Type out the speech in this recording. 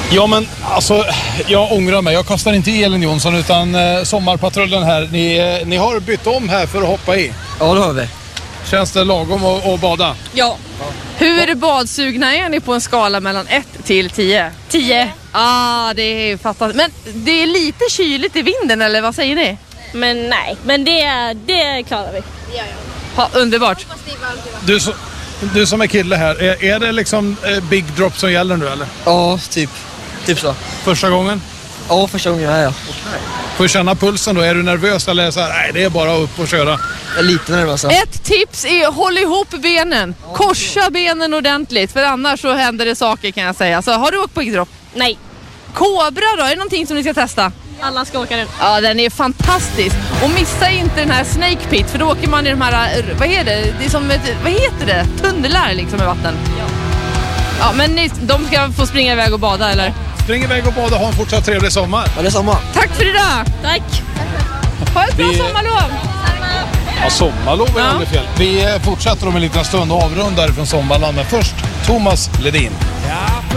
Ja, men alltså, jag ångrar mig. Jag kastar inte i Elin Jonsson utan sommarpatrullen här. Ni har bytt om här för att hoppa i. Ja, det har vi. Känns det lagom att bada? Ja. Hur badsugna är ni på en skala mellan 1 till 10? 10. Det är fantastiskt. Men det är lite kyligt i vinden, eller vad säger ni? Men nej, men det klarar vi. Underbart. Du som är kille här, är det liksom big drop som gäller nu eller? Ja, typ så. Första gången? Ja, första gången jag är. Får du känna pulsen då? Är du nervös eller så här? Nej, det är bara upp och köra. Jag är lite nervös. Ett tips är håll ihop benen. Korsa benen ordentligt, för annars så händer det saker kan jag säga. Så har du åkt på big drop? Nej. Kobra då, är det någonting som ni ska testa? Alla ska åka den. Ja, den är fantastisk. Och missa inte den här Snake Pit, för då åker man i de här, vad är det? Det är som ett, vad heter det? Tunnlar liksom i vatten. Ja, men de ska få springa iväg och bada, eller? Spring iväg och bada och ha en fortsatt trevlig sommar. Ja, det är samma. Tack för idag! Tack. Ha ett bra sommarlov! Ja, sommarlov är aldrig fel. Vi fortsätter om en liten stund och avrundar från Sommarland. Men först Thomas Ledin. Ja,